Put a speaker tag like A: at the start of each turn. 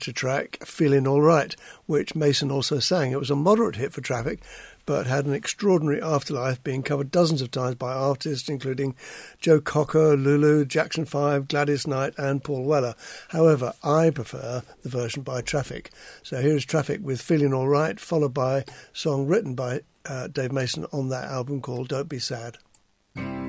A: track, Feeling All Right, which Mason also sang. It was a moderate hit for Traffic, but had an extraordinary afterlife, being covered dozens of times by artists including Joe Cocker, Lulu, Jackson 5, Gladys Knight and Paul Weller. However, I prefer the version by Traffic. So here's Traffic with Feeling All Right, followed by a song written by Dave Mason on that album called Don't Be Sad.